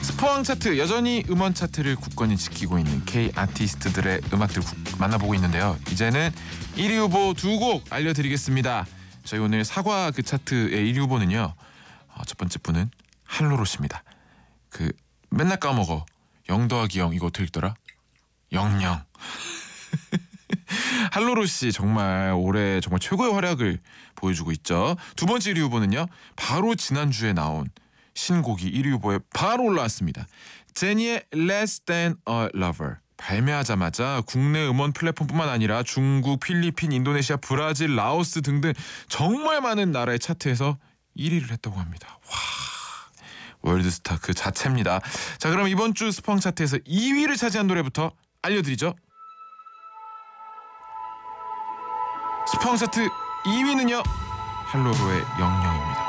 스포왕 차트, 여전히 음원 차트를 굳건히 지키고 있는 K 아티스트들의 음악들 만나보고 있는데요. 이제는 1위 후보 2곡 알려드리겠습니다. 저희 오늘 사과 그 차트의 1위 후보는요. 첫 번째 분은 한로로 씨입니다. 그 맨날 까먹어. 0 더하기 0 이거 어떻게 읽더라? 00. 한로로 씨 정말 올해 정말 최고의 활약을 보여주고 있죠. 두 번째 1위 후보는요. 바로 지난주에 나온 신곡이 1위 후보에 바로 올라왔습니다. 제니의 Less Than a Lover. 발매하자마자 국내 음원 플랫폼뿐만 아니라 중국, 필리핀, 인도네시아, 브라질, 라오스 등등 정말 많은 나라의 차트에서 1위를 했다고 합니다. 와, 월드스타 그 자체입니다. 자, 그럼 이번 주 스포왕 차트에서 2위를 차지한 노래부터 알려드리죠. 스포왕 차트 2위는요. 한로로의 00.